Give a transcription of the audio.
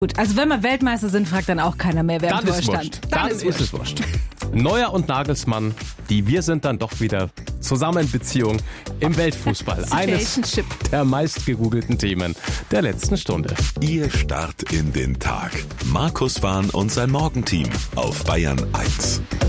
Gut, also wenn wir Weltmeister sind, fragt dann auch keiner mehr, wer im Tor stand. Dann ist es wurscht. Neuer und Nagelsmann, die Wir sind dann doch wieder zusammen Beziehung im Weltfußball. Eines der meistgegoogelten Themen der letzten Stunde. Ihr Start in den Tag. Markus Warn und sein Morgenteam auf Bayern 1.